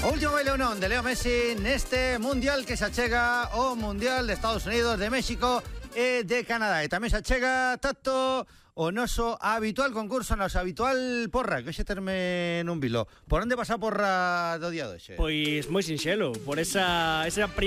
O último baile non de Leo Messi neste Mundial que se achega o Mundial de Estados Unidos, de México e de Canadá. E tamén se achega tanto o noso habitual concurso, noso habitual porra, que hoxe terme nun vilo. Por onde vas a porra do día de hoxe? Pois moi sinxelo, por esa